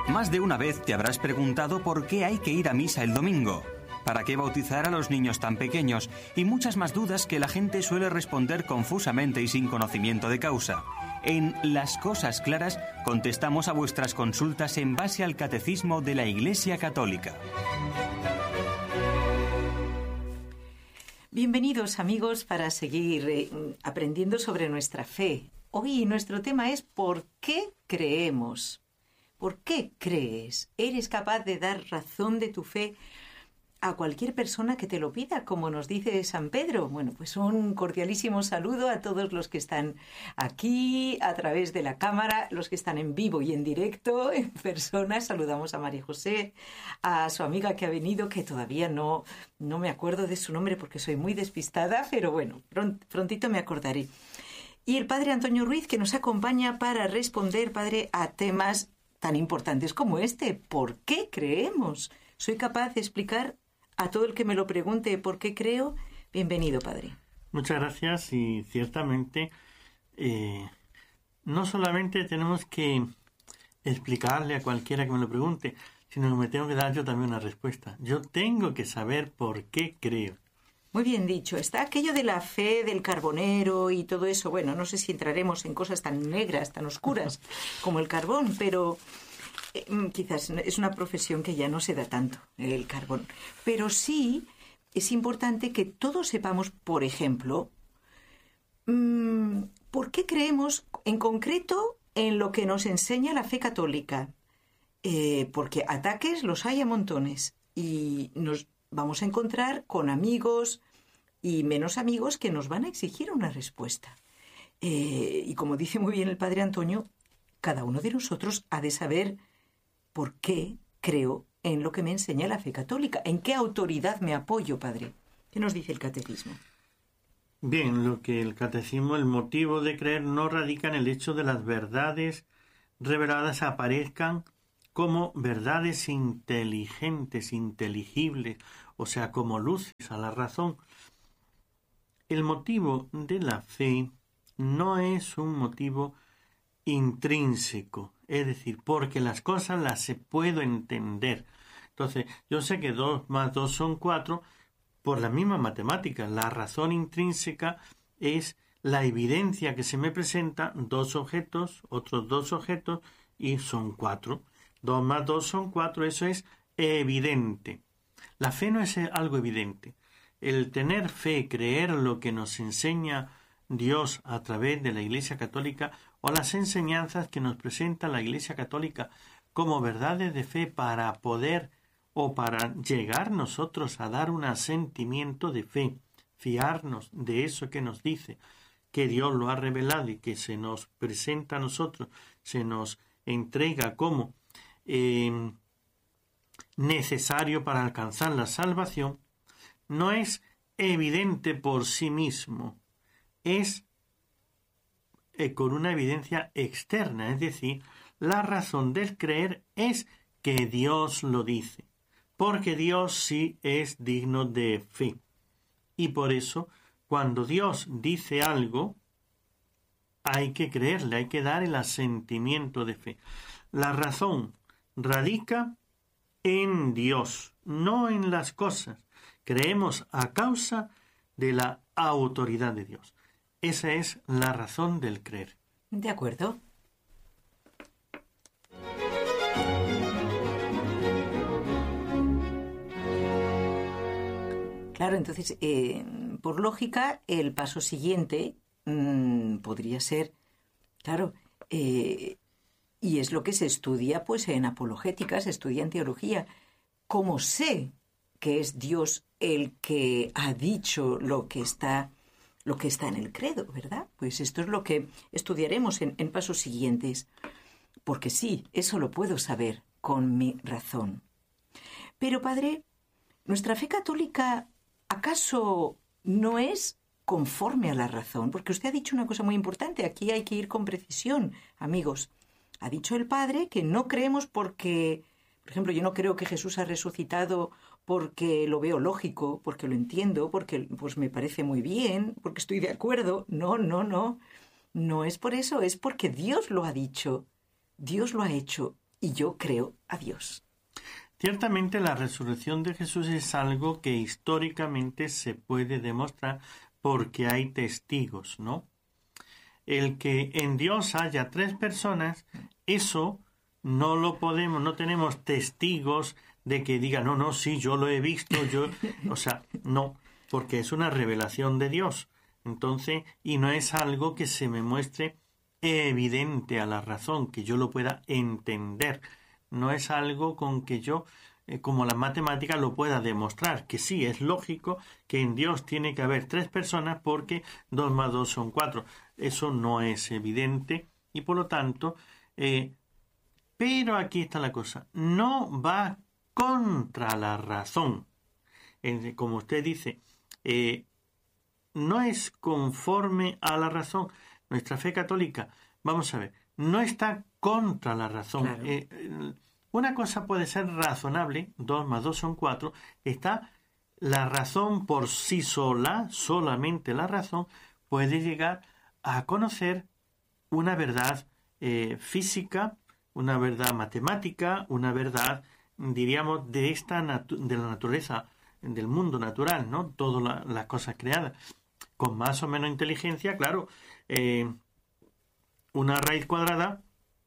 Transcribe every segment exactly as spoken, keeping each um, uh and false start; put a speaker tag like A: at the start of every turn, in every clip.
A: Más de una vez te habrás preguntado por qué hay que ir a misa el domingo, para qué bautizar a los niños tan pequeños y muchas más dudas que la gente suele responder confusamente y sin conocimiento de causa. En Las Cosas Claras contestamos a vuestras consultas en base al Catecismo de la Iglesia Católica.
B: Bienvenidos amigos para seguir eh, aprendiendo sobre nuestra fe. Hoy nuestro tema es ¿por qué creemos? ¿Por qué crees? ¿Eres capaz de dar razón de tu fe a cualquier persona que te lo pida, como nos dice San Pedro? Bueno, pues un cordialísimo saludo a todos los que están aquí a través de la cámara, los que están en vivo y en directo, en persona. Saludamos a María José, a su amiga que ha venido, que todavía no, no me acuerdo de su nombre porque soy muy despistada, pero bueno, pront, prontito me acordaré. Y el padre Antonio Ruiz, que nos acompaña para responder, padre, a temas tan importantes como este. ¿Por qué creemos? ¿Soy capaz de explicar a todo el que me lo pregunte por qué creo? Bienvenido, padre.
C: Muchas gracias, y ciertamente eh, no solamente tenemos que explicarle a cualquiera que me lo pregunte, sino que me tengo que dar yo también una respuesta. Yo tengo que saber por qué creo.
B: Muy bien dicho. Está aquello de la fe del carbonero y todo eso. Bueno, no sé si entraremos en cosas tan negras, tan oscuras como el carbón, pero eh, quizás es una profesión que ya no se da tanto, el carbón. Pero sí es importante que todos sepamos, por ejemplo, mmm, por qué creemos en concreto en lo que nos enseña la fe católica. Eh, porque ataques los hay a montones y nos vamos a encontrar con amigos y menos amigos que nos van a exigir una respuesta. Eh, y como dice muy bien el padre Antonio, cada uno de nosotros ha de saber por qué creo en lo que me enseña la fe católica. ¿En qué autoridad me apoyo, padre? ¿Qué nos dice el catecismo?
C: Bien, lo que el catecismo, el motivo de creer no radica en el hecho de las verdades reveladas aparezcan como verdades inteligentes, inteligibles, o sea, como luces a la razón. El motivo de la fe no es un motivo intrínseco, es decir, porque las cosas las se puedo entender. Entonces, yo sé que dos más dos son cuatro por la misma matemática. La razón intrínseca es la evidencia que se me presenta, dos objetos, otros dos objetos, y son cuatro. Dos más dos son cuatro, eso es evidente. La fe no es algo evidente. El tener fe, creer lo que nos enseña Dios a través de la Iglesia Católica o las enseñanzas que nos presenta la Iglesia Católica como verdades de fe para poder o para llegar nosotros a dar un asentimiento de fe, fiarnos de eso que nos dice, que Dios lo ha revelado y que se nos presenta a nosotros, se nos entrega como Eh, necesario para alcanzar la salvación, no es evidente por sí mismo, es eh, con una evidencia externa, es decir, la razón del creer es que Dios lo dice, porque Dios sí es digno de fe, y por eso cuando Dios dice algo hay que creerle, hay que dar el asentimiento de fe. La razón radica en Dios, no en las cosas. Creemos a causa de la autoridad de Dios. Esa es la razón del creer.
B: De acuerdo. Claro, entonces, eh, por lógica, el paso siguiente mmm, podría ser, claro, eh, y es lo que se estudia pues en apologética, se estudia en teología. ¿Cómo sé que es Dios el que ha dicho lo que está, lo que está en el credo, verdad? Pues esto es lo que estudiaremos en, en pasos siguientes. Porque sí, eso lo puedo saber con mi razón. Pero, padre, ¿nuestra fe católica acaso no es conforme a la razón? Porque usted ha dicho una cosa muy importante. Aquí hay que ir con precisión, amigos. Ha dicho el padre que no creemos porque, por ejemplo, yo no creo que Jesús ha resucitado porque lo veo lógico, porque lo entiendo, porque pues me parece muy bien, porque estoy de acuerdo. No, no, no. No es por eso, es porque Dios lo ha dicho. Dios lo ha hecho. y yo creo a Dios.
C: Ciertamente la resurrección de Jesús es algo que históricamente se puede demostrar porque hay testigos, ¿no? El que en Dios haya tres personas, eso no lo podemos, no tenemos testigos de que digan, no, no, sí, yo lo he visto, yo, o sea, no, porque es una revelación de Dios. Entonces, y no es algo que se me muestre evidente a la razón, que yo lo pueda entender. No es algo con que yo, eh, como la matemática, lo pueda demostrar. Que sí, es lógico que en Dios tiene que haber tres personas porque dos más dos son cuatro. Eso no es evidente y por lo tanto, eh, pero aquí está la cosa, no va contra la razón. Eh, como usted dice, eh, no es conforme a la razón. Nuestra fe católica, vamos a ver, no está contra la razón.
B: Claro.
C: Eh, una cosa puede ser razonable, dos más dos son cuatro, está la razón por sí sola, solamente la razón, puede llegar a conocer una verdad eh, física, una verdad matemática, una verdad, diríamos, de esta natu- de la naturaleza, del mundo natural, ¿no? Todas la, las cosas creadas. Con más o menos inteligencia, claro, eh, una raíz cuadrada,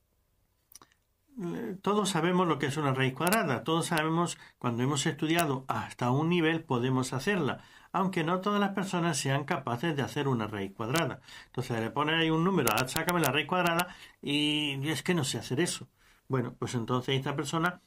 C: eh, todos sabemos lo que es una raíz cuadrada, todos sabemos, cuando hemos estudiado hasta un nivel podemos hacerla, aunque no todas las personas sean capaces de hacer una raíz cuadrada. Entonces le ponen ahí un número, ah, sácame la raíz cuadrada, y es que no sé hacer eso. Bueno, pues entonces esta persona,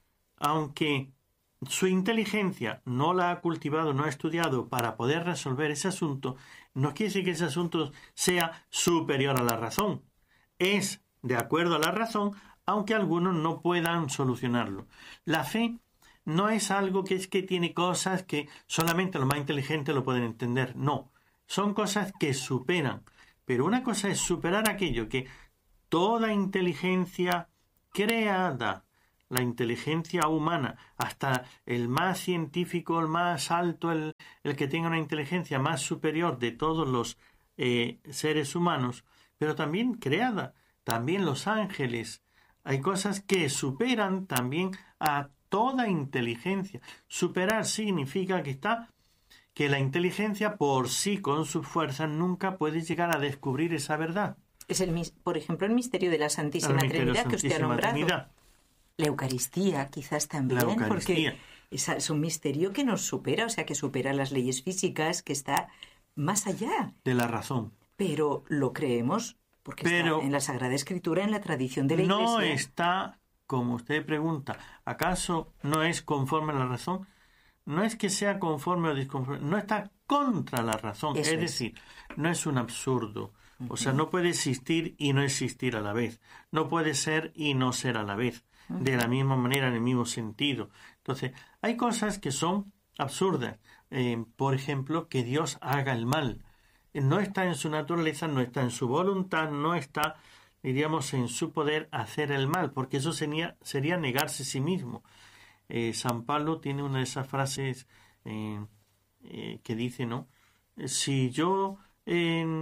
C: aunque su inteligencia no la ha cultivado, no ha estudiado para poder resolver ese asunto, no quiere decir que ese asunto sea superior a la razón. Es de acuerdo a la razón, aunque algunos no puedan solucionarlo. La fe no es algo que es que tiene cosas que solamente los más inteligentes lo pueden entender. No, son cosas que superan. Pero una cosa es superar aquello que toda inteligencia creada, la inteligencia humana, hasta el más científico, el más alto, el, el que tenga una inteligencia más superior de todos los eh, seres humanos, pero también creada, también los ángeles. Hay cosas que superan también a toda inteligencia. Superar significa que está, que la inteligencia por sí, con sus fuerzas, nunca puede llegar a descubrir esa verdad.
B: Es el, por ejemplo, el misterio de la Santísima Trinidad que usted ha nombrado. Trinidad. La Eucaristía, quizás también,
C: la Eucaristía.
B: Porque es, es un misterio que nos supera, o sea, que supera las leyes físicas, que está más allá
C: de la razón.
B: Pero lo creemos porque
C: Pero
B: está en la Sagrada Escritura, en la tradición de la Iglesia.
C: No está, como usted pregunta, ¿acaso no es conforme a la razón? No es que sea conforme o disconforme, no está contra la razón.
B: Eso
C: es,
B: es
C: decir, no es un absurdo. O sea, no puede existir y no existir a la vez. No puede ser y no ser a la vez. De la misma manera, en el mismo sentido. Entonces, hay cosas que son absurdas. Eh, por ejemplo, que Dios haga el mal. No está en su naturaleza, no está en su voluntad, no está, diríamos, en su poder hacer el mal, porque eso sería, sería negarse a sí mismo. Eh, San Pablo tiene una de esas frases eh, eh, que dice, ¿no? Si yo eh,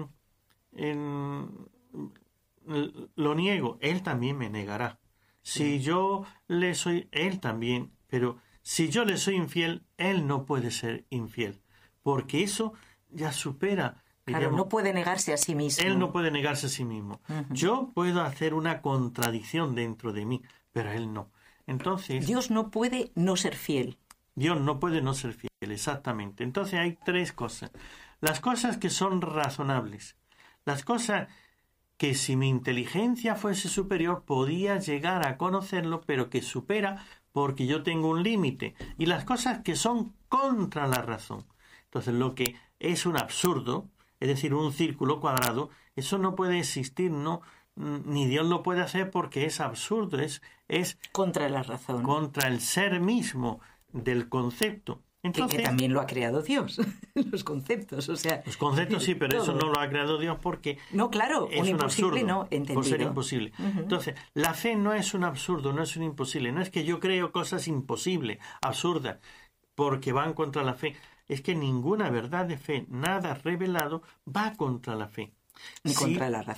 C: eh, lo niego, él también me negará. Si yo le soy, él también, pero si yo le soy infiel, él no puede ser infiel, porque eso ya supera.
B: Claro,
C: diríamos,
B: no puede negarse a sí mismo.
C: Él no puede negarse a sí mismo. Uh-huh. Yo puedo hacer una contradicción dentro de mí, pero él no. Entonces,
B: Dios no puede no ser fiel.
C: Dios no puede no ser fiel, exactamente. Entonces hay tres cosas. Las cosas que son razonables, las cosas que si mi inteligencia fuese superior podía llegar a conocerlo, pero que supera porque yo tengo un límite. Y las cosas que son contra la razón. Entonces lo que es un absurdo, es decir, un círculo cuadrado, eso no puede existir, no, ni Dios lo puede hacer porque es absurdo, es, es
B: contra la razón.
C: Contra el ser mismo del concepto. Entonces,
B: que, que también lo ha creado Dios, los conceptos, o sea...
C: Los conceptos sí, pero todo. Eso no lo ha creado Dios porque...
B: No, claro,
C: es
B: un,
C: un
B: imposible
C: absurdo,
B: no, entendido.
C: Por ser imposible. Uh-huh. Entonces, la fe no es un absurdo, no es un imposible, no es que yo creo cosas imposibles, absurdas, porque van contra la fe. Es que ninguna verdad de fe, nada revelado, va contra la fe.
B: Ni
C: sí,
B: contra la razón.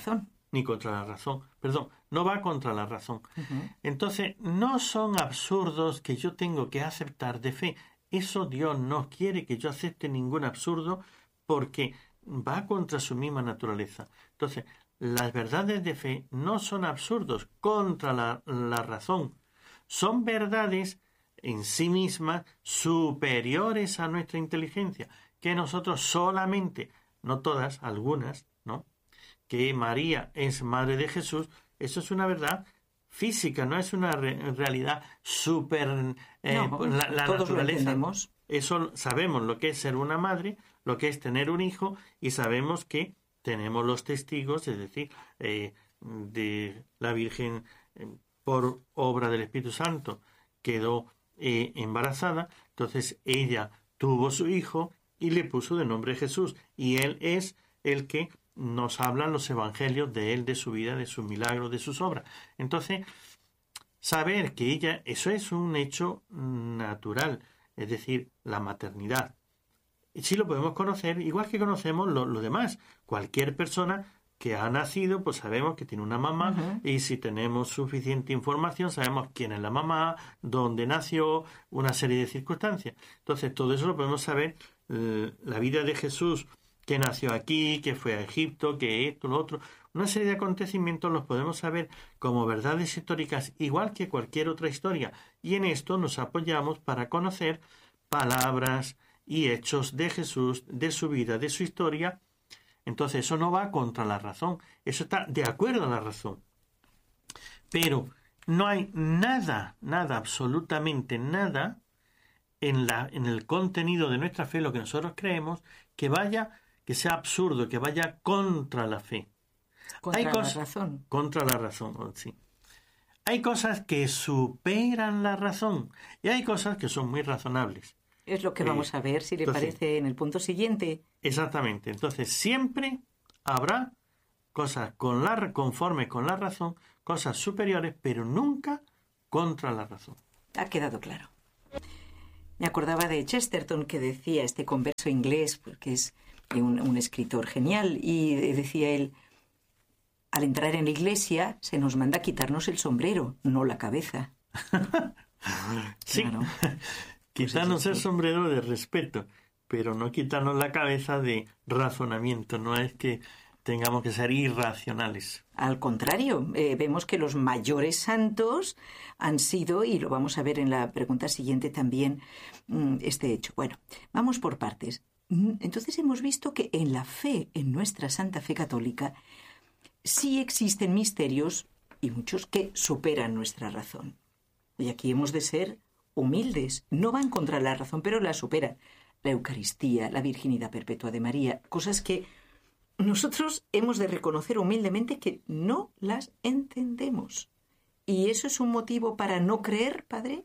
C: ni contra la razón. Perdón, no va contra la razón.
B: Uh-huh.
C: Entonces, no son absurdos que yo tengo que aceptar de fe. Eso Dios no quiere que yo acepte ningún absurdo porque va contra su misma naturaleza. Entonces, las verdades de fe no son absurdos contra la, la razón. Son verdades en sí mismas superiores a nuestra inteligencia, que nosotros solamente, no todas, algunas, ¿no? Que María es madre de Jesús, eso es una verdad física, no es una re- realidad super eh,
B: no,
C: la, la
B: todos
C: naturaleza.
B: Lo entendemos.
C: Eso sabemos lo que es ser una madre, lo que es tener un hijo, y sabemos que tenemos los testigos, es decir, eh, de la Virgen eh, por obra del Espíritu Santo quedó eh, embarazada, entonces ella tuvo su hijo y le puso de nombre Jesús, y él es el que nos hablan los evangelios de él, de su vida, de sus milagros, de sus obras. Entonces, saber que ella, eso es un hecho natural, es decir, la maternidad. Y sí lo podemos conocer, igual que conocemos lo, lo demás. Cualquier persona que ha nacido, pues sabemos que tiene una mamá, uh-huh. y si tenemos suficiente información, sabemos quién es la mamá, dónde nació, una serie de circunstancias. Entonces, todo eso lo podemos saber, eh, la vida de Jesús, que nació aquí, que fue a Egipto, que esto, lo otro. Una serie de acontecimientos los podemos saber como verdades históricas, igual que cualquier otra historia. Y en esto nos apoyamos para conocer palabras y hechos de Jesús, de su vida, de su historia. Entonces eso no va contra la razón, eso está de acuerdo a la razón. Pero no hay nada, nada, absolutamente nada en, la, en el contenido de nuestra fe, lo que nosotros creemos, que vaya, que sea absurdo, que vaya contra la fe.
B: Contra
C: hay
B: la
C: cosas,
B: razón.
C: Contra la razón, sí. Hay cosas que superan la razón y hay cosas que son muy razonables.
B: Es lo que vamos a ver, si le
C: Entonces,
B: parece, en el punto siguiente.
C: Exactamente. Entonces, siempre habrá cosas con la, conforme con la razón, cosas superiores, pero nunca contra la razón.
B: Ha quedado claro. Me acordaba de Chesterton, que decía, este converso inglés, porque es un, un escritor genial, y decía él, al entrar en la iglesia se nos manda quitarnos el sombrero, no la cabeza.
C: Sí.
B: Claro.
C: Quitarnos
B: Pues
C: el sombrero de respeto, pero no quitarnos la cabeza de razonamiento. No es que tengamos que ser irracionales.
B: Al contrario, eh, vemos que los mayores santos han sido, y lo vamos a ver en la pregunta siguiente también, este hecho. Bueno, vamos por partes. Entonces hemos visto que en la fe, en nuestra Santa Fe Católica, sí existen misterios, y muchos, que superan nuestra razón. Y aquí hemos de ser humildes, no van contra la razón, pero la superan. La Eucaristía, la Virginidad Perpetua de María, cosas que nosotros hemos de reconocer humildemente que no las entendemos. ¿Y eso es un motivo para no creer, Padre?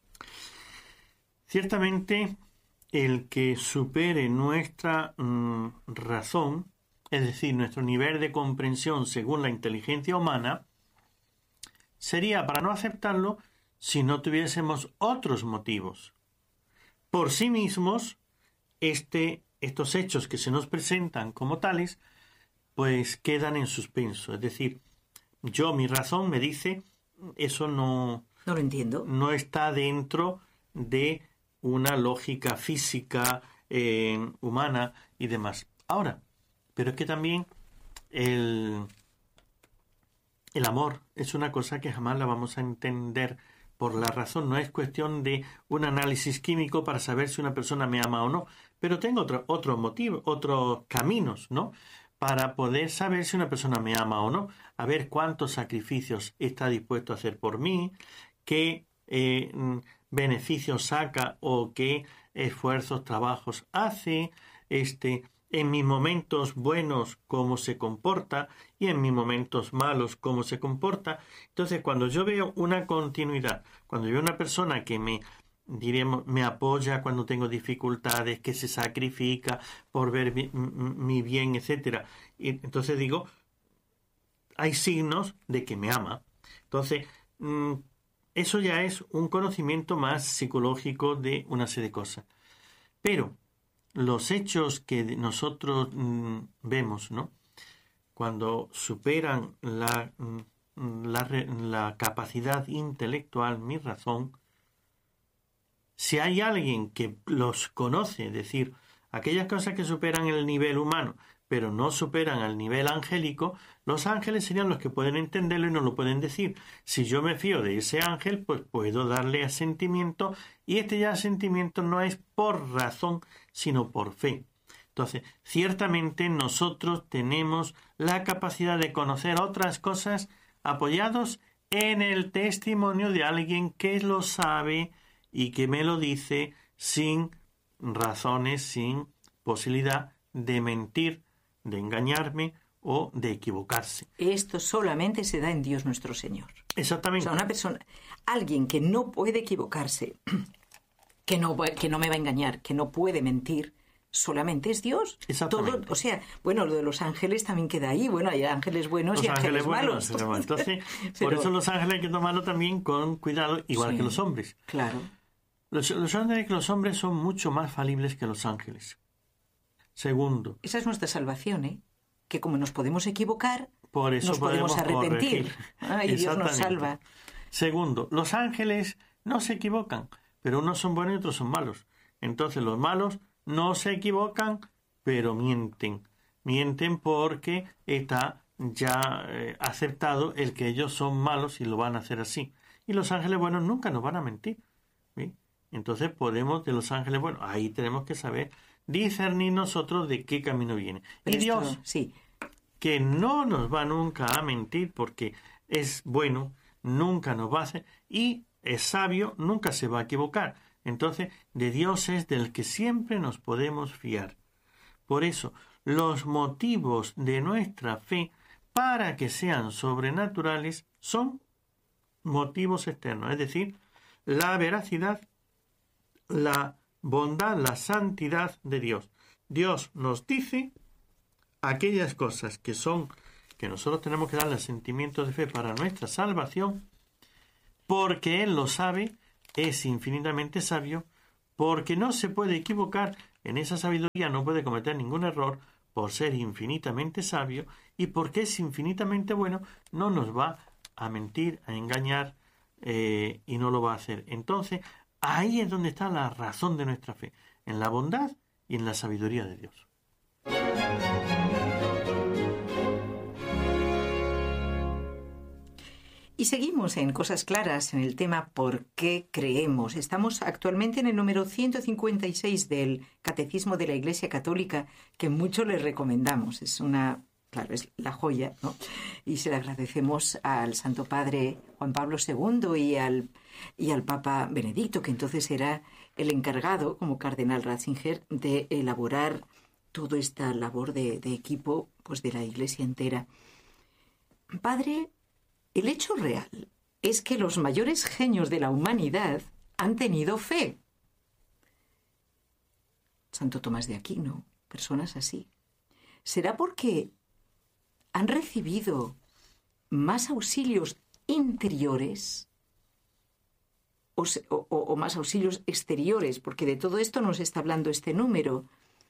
C: Ciertamente, el que supere nuestra mmm, razón, es decir, nuestro nivel de comprensión según la inteligencia humana, sería para no aceptarlo si no tuviésemos otros motivos. Por sí mismos, este, estos hechos que se nos presentan como tales, pues quedan en suspenso. Es decir, yo, mi razón me dice, eso no,
B: no lo entiendo.
C: No está dentro de una lógica física, eh, humana y demás. Ahora, pero es que también el, el amor es una cosa que jamás la vamos a entender por la razón. No es cuestión de un análisis químico para saber si una persona me ama o no, pero tengo otro, otro motivo, otros caminos, ¿no?, para poder saber si una persona me ama o no, a ver cuántos sacrificios está dispuesto a hacer por mí, qué eh, beneficios saca o qué esfuerzos, trabajos hace, este, en mis momentos buenos cómo se comporta y en mis momentos malos cómo se comporta. Entonces, cuando yo veo una continuidad, cuando veo una persona que me, diremos, me apoya cuando tengo dificultades, que se sacrifica por ver mi, mi bien, etcétera, y entonces digo, hay signos de que me ama. Entonces, mmm, eso ya es un conocimiento más psicológico de una serie de cosas. Pero los hechos que nosotros mmm, vemos, ¿no?, cuando superan la, la, la capacidad intelectual, mi razón, si hay alguien que los conoce, es decir, aquellas cosas que superan el nivel humano, pero no superan al nivel angélico, los ángeles serían los que pueden entenderlo y nos lo pueden decir. Si yo me fío de ese ángel, pues puedo darle asentimiento, y este ya asentimiento no es por razón, sino por fe. Entonces, ciertamente nosotros tenemos la capacidad de conocer otras cosas apoyados en el testimonio de alguien que lo sabe y que me lo dice sin razones, sin posibilidad de mentir, de engañarme o de equivocarse.
B: Esto solamente se da en Dios nuestro Señor.
C: Exactamente.
B: O sea, una persona, alguien que no puede equivocarse, que no, que no me va a engañar, que no puede mentir, solamente es Dios.
C: Exactamente.
B: Todo, o sea, bueno, lo de los ángeles también queda ahí. Bueno, hay ángeles buenos
C: los
B: y ángeles, ángeles
C: buenos,
B: malos.
C: Entonces,
B: Pero,
C: por eso los ángeles hay que tomarlo también con cuidado, igual sí, que los hombres.
B: Claro.
C: Los, los, ángeles, los hombres son mucho más falibles que los ángeles. Segundo.
B: Esa es nuestra salvación, ¿eh? Que como nos podemos equivocar,
C: por eso
B: nos podemos, podemos arrepentir. Ah, y Dios nos salva.
C: Segundo, los ángeles no se equivocan, pero unos son buenos y otros son malos. Entonces los malos no se equivocan, pero mienten. Mienten porque está ya eh, aceptado el que ellos son malos y lo van a hacer así. Y los ángeles buenos nunca nos van a mentir. ¿Sí? Entonces podemos, de los ángeles buenos, ahí tenemos que saber discernir nosotros de qué camino viene.
B: Pero
C: y Dios,
B: esto, sí.
C: que no nos va nunca a mentir porque es bueno, nunca nos va a hacer, y es sabio, nunca se va a equivocar. Entonces, de Dios es del que siempre nos podemos fiar. Por eso, los motivos de nuestra fe para que sean sobrenaturales son motivos externos, es decir, la veracidad, la bondad, la santidad de Dios. Dios nos dice aquellas cosas que son, que nosotros tenemos que darle sentimientos de fe para nuestra salvación, porque Él lo sabe, es infinitamente sabio, porque no se puede equivocar en esa sabiduría, no puede cometer ningún error por ser infinitamente sabio, y porque es infinitamente bueno, no nos va a mentir, a engañar, eh, y no lo va a hacer. Entonces, ahí es donde está la razón de nuestra fe, en la bondad y en la sabiduría de Dios.
B: Y seguimos en Cosas Claras, en el tema ¿por qué creemos? Estamos actualmente en el número ciento cincuenta y seis del Catecismo de la Iglesia Católica, que mucho les recomendamos. Es una, claro, es la joya, ¿no? Y se le agradecemos al Santo Padre Juan Pablo segundo y al, y al Papa Benedicto, que entonces era el encargado, como Cardenal Ratzinger, de elaborar toda esta labor de, de equipo, pues, de la Iglesia entera. Padre, el hecho real es que los mayores genios de la humanidad han tenido fe. Santo Tomás de Aquino, personas así. ¿Será porque han recibido más auxilios interiores o, o, o más auxilios exteriores? Porque de todo esto nos está hablando este número.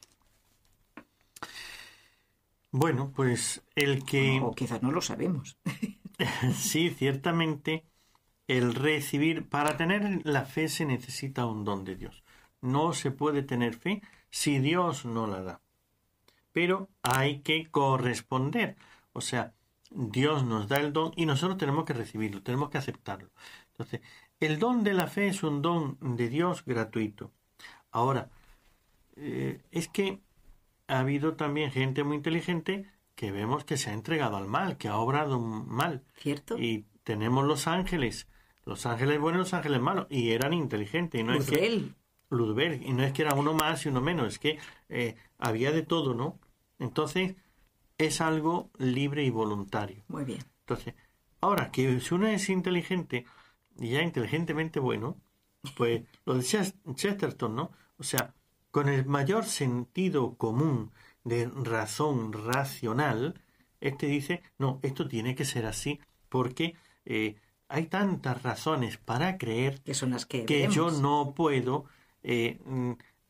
C: Bueno, pues el que...
B: O quizás no lo sabemos.
C: Sí, ciertamente, el recibir... Para tener la fe se necesita un don de Dios. No se puede tener fe si Dios no la da. Pero hay que corresponder. O sea, Dios nos da el don y nosotros tenemos que recibirlo, tenemos que aceptarlo. Entonces, el don de la fe es un don de Dios gratuito. Ahora, eh, es que ha habido también gente muy inteligente que vemos que se ha entregado al mal, que ha obrado mal.
B: ¿Cierto?
C: Y tenemos los ángeles, los ángeles buenos y los ángeles malos, y eran inteligentes. Y no es que, Ludwig, y no es que era uno más y uno menos, es que eh, había de todo, ¿no? Entonces, es algo libre y voluntario.
B: Muy bien.
C: Entonces, ahora, que si uno es inteligente, y ya inteligentemente bueno, pues lo de Chesterton, ¿no? O sea, con el mayor sentido común de razón racional, este dice, no, esto tiene que ser así, porque eh, hay tantas razones para creer
B: que, son las que,
C: que yo no puedo eh,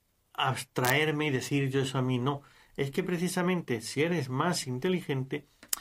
C: abstraerme y decir yo eso a mí no. Es que precisamente si eres más inteligente,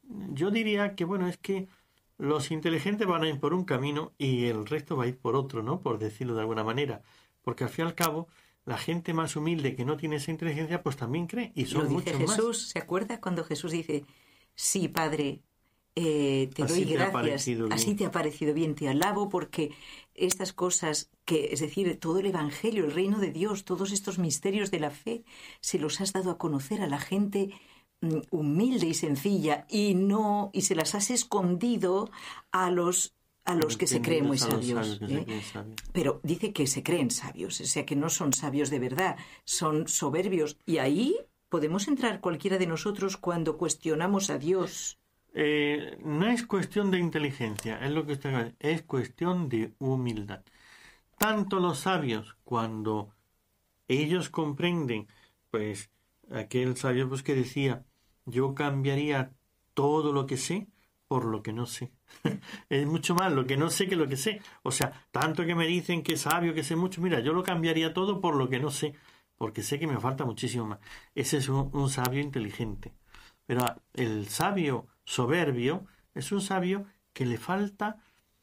C: yo diría que, bueno, es que los inteligentes van a ir por un camino y el resto va a ir por otro, ¿no? Por decirlo de alguna manera. Porque al fin y al cabo, la gente más humilde que no tiene esa inteligencia, pues también cree. Y son
B: Lo dice
C: muchos
B: Jesús,
C: más.
B: ¿se acuerda cuando Jesús dice, sí, Padre, eh, te
C: Así
B: doy
C: te ha
B: gracias,
C: parecido
B: así
C: bien.
B: te ha parecido bien, te alabo porque estas cosas que, es decir, todo el Evangelio, el reino de Dios, todos estos misterios de la fe, se los has dado a conocer a la gente mm, humilde y sencilla y no, y se las has escondido a los a los que se creen muy
C: A los
B: sabios.
C: que
B: ¿eh?
C: se creen sabios.
B: Pero dice que se creen sabios, o sea que no son sabios de verdad, son soberbios. Y ahí podemos entrar cualquiera de nosotros cuando cuestionamos a Dios.
C: Eh, no es cuestión de inteligencia, es lo que usted dice, es cuestión de humildad. Tanto los sabios, cuando ellos comprenden, pues aquel sabio pues que decía, yo cambiaría todo lo que sé por lo que no sé. Es mucho más lo que no sé que lo que sé. O sea, tanto que me dicen que sabio, que sé mucho, mira, yo lo cambiaría todo por lo que no sé, porque sé que me falta muchísimo más. Ese es un, un sabio inteligente. Pero el sabio soberbio es un sabio que le falta,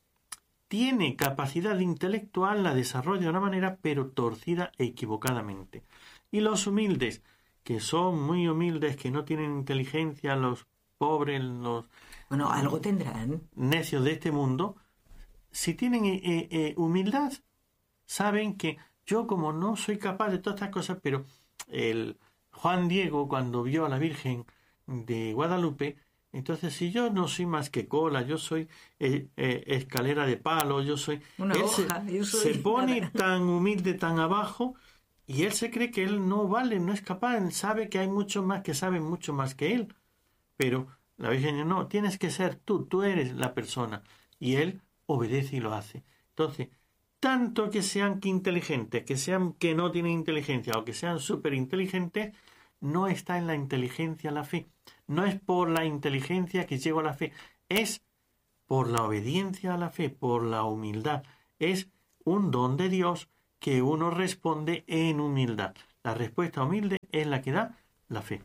C: tiene capacidad intelectual, la desarrolla de una manera, pero torcida e equivocadamente. Y los humildes, que son muy humildes, que no tienen inteligencia, los pobres, los
B: Bueno, algo tendrán.
C: necios de este mundo, si tienen eh, eh, humildad, saben que yo como no soy capaz de todas estas cosas, pero el Juan Diego cuando vio a la Virgen de Guadalupe, entonces si yo no soy más que cola, yo soy eh, eh, escalera de palo, yo soy...
B: Una
C: él
B: hoja,
C: se,
B: yo soy
C: se pone
B: nada.
C: tan humilde, tan abajo, y él se cree que él no vale, no es capaz, él sabe que hay muchos más que saben mucho más que él, pero la Virgen dice, no, tienes que ser tú, tú eres la persona, y él obedece y lo hace. Entonces, tanto que sean que inteligentes, que sean que no tienen inteligencia o que sean súper inteligentes, no está en la inteligencia la fe. No es por la inteligencia que llego a la fe, es por la obediencia a la fe, por la humildad. Es un don de Dios que uno responde en humildad. La respuesta humilde es la que da la fe.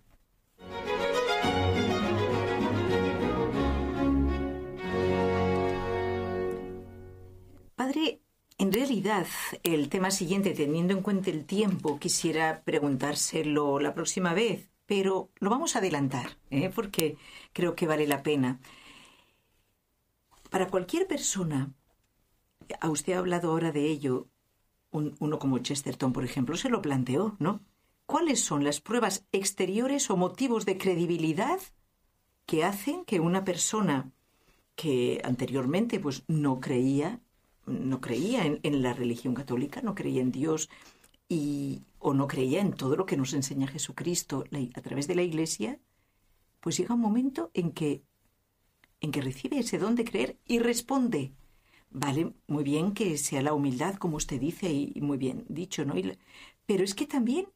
B: Padre, en realidad, el tema siguiente, teniendo en cuenta el tiempo, quisiera preguntárselo la próxima vez, pero lo vamos a adelantar, ¿eh? Porque creo que vale la pena. Para cualquier persona, a usted ha hablado ahora de ello, un, uno como Chesterton, por ejemplo, se lo planteó, ¿no? ¿Cuáles son las pruebas exteriores o motivos de credibilidad que hacen que una persona que anteriormente pues no creía no creía en, en la religión católica, no creía en Dios y, o no creía en todo lo que nos enseña Jesucristo la, a través de la Iglesia, pues llega un momento en que, en que recibe ese don de creer y responde. Vale, muy bien que sea la humildad, como usted dice, y, y muy bien dicho, ¿no? Y la, pero es que también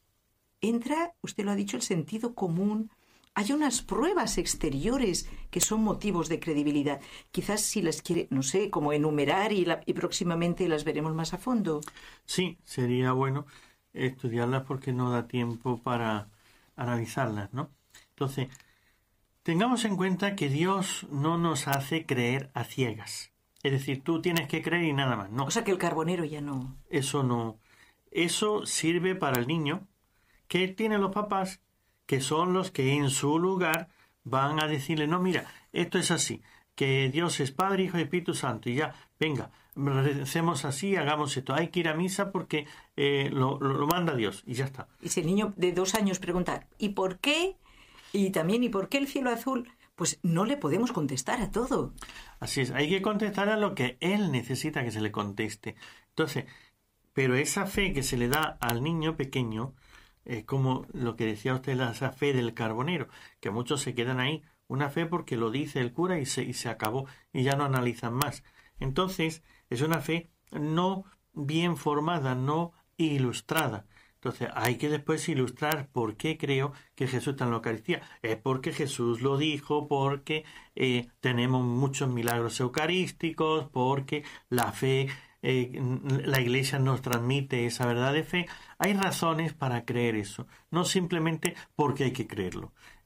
B: entra, usted lo ha dicho, el sentido común. Hay unas pruebas exteriores que son motivos de credibilidad. Quizás si las quiere, no sé, como enumerar y, la, y próximamente las veremos más a fondo.
C: Sí, sería bueno estudiarlas porque no da tiempo para analizarlas, ¿no? Entonces, tengamos en cuenta que Dios no nos hace creer a ciegas. Es decir, tú tienes que creer y nada más, ¿no?
B: O sea que el carbonero ya no...
C: Eso no. Eso sirve para el niño que tiene los papás, que son los que en su lugar van a decirle, no, mira, esto es así, que Dios es Padre, Hijo y Espíritu Santo, y ya, venga, recemos así, hagamos esto, hay que ir a misa porque eh, lo, lo, lo manda Dios, y ya está.
B: Y si el niño de dos años pregunta, ¿y por qué? Y también, ¿y por qué el cielo azul? Pues no le podemos contestar a todo.
C: Así es, hay que contestar a lo que él necesita que se le conteste. Entonces, pero esa fe que se le da al niño pequeño, es como lo que decía usted, la, esa fe del carbonero, que muchos se quedan ahí, una fe porque lo dice el cura y se, y se acabó, y ya no analizan más. Entonces, es una fe no bien formada, no ilustrada. Entonces, hay que después ilustrar por qué creo que Jesús está en la Eucaristía. Es porque Jesús lo dijo, porque eh, tenemos muchos milagros eucarísticos, porque la fe... Eh, la Iglesia nos transmite esa verdad de fe. Hay razones para creer eso, no simplemente porque hay que creerlo.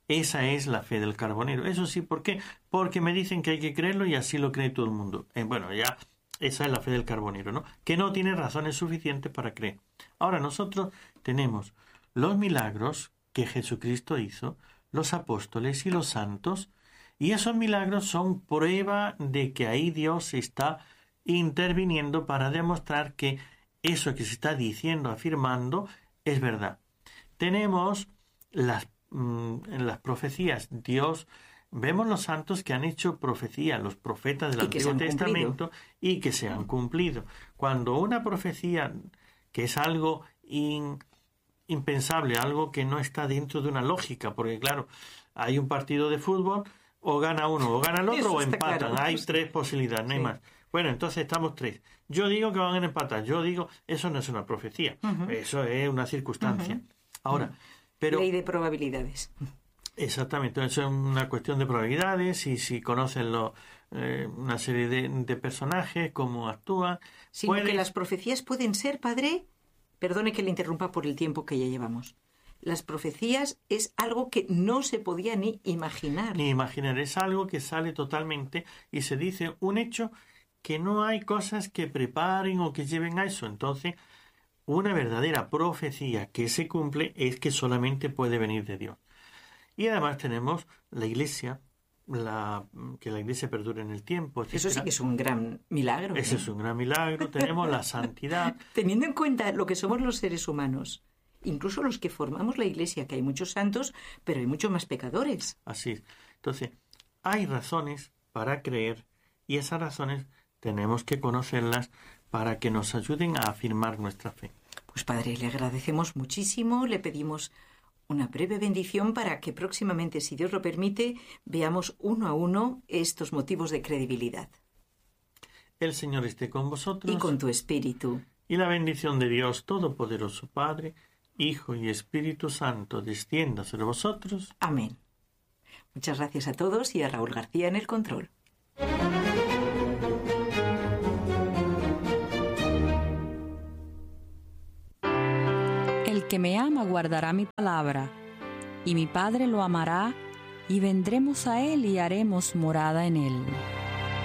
C: Esa es la fe del carbonero. Eso sí, ¿por qué? Porque me dicen que hay que creerlo y así lo cree todo el mundo. Eh, bueno, ya esa es la fe del carbonero, ¿no? Que no tiene razones suficientes para creer. Ahora, nosotros tenemos los milagros que Jesucristo hizo, los apóstoles y los santos, y esos milagros son prueba de que ahí Dios está interviniendo para demostrar que eso que se está diciendo, afirmando, es verdad. Tenemos las, mmm, las profecías. Dios, vemos los santos que han hecho profecía, los profetas del Antiguo Testamento, y que se han cumplido. Cuando una profecía, que es algo in, impensable, algo que no está dentro de una lógica, porque claro, hay un partido de fútbol, o gana uno, o gana el otro, o empatan. Claro. Hay tres posibilidades, no hay sí. más. Bueno, entonces estamos tres. Yo digo que van a empatar. Yo digo, eso no es una profecía. Uh-huh. Eso es una circunstancia. Uh-huh. Ahora, pero...
B: Ley de probabilidades.
C: Exactamente. Eso es una cuestión de probabilidades. Y si conocen lo, eh, una serie de, de personajes, cómo actúan...
B: Sino puede... que las profecías pueden ser, padre... Perdone que le interrumpa por el tiempo que ya llevamos. Las profecías es algo que no se podía ni imaginar.
C: Ni imaginar. Es algo que sale totalmente y se dice un hecho... que no hay cosas que preparen o que lleven a eso. Entonces, una verdadera profecía que se cumple es que solamente puede venir de Dios. Y además tenemos la Iglesia, la, que la Iglesia perdure en el tiempo, etcétera.
B: Eso sí que es un gran milagro.
C: Ese
B: ¿eh?
C: es un gran milagro. Tenemos la santidad.
B: Teniendo en cuenta lo que somos los seres humanos, incluso los que formamos la Iglesia, que hay muchos santos, pero hay muchos más pecadores.
C: Así es. Entonces, hay razones para creer y esas razones tenemos que conocerlas para que nos ayuden a afirmar nuestra fe.
B: Pues padre, le agradecemos muchísimo, le pedimos una breve bendición para que próximamente, si Dios lo permite, veamos uno a uno estos motivos de credibilidad.
C: El Señor esté con vosotros.
B: Y con tu espíritu.
C: Y la bendición de Dios Todopoderoso, Padre, Hijo y Espíritu Santo, descienda sobre vosotros.
B: Amén. Muchas gracias a todos y a Raúl García en el control.
D: El que me ama guardará mi palabra, y mi Padre lo amará, y vendremos a él y haremos morada en él.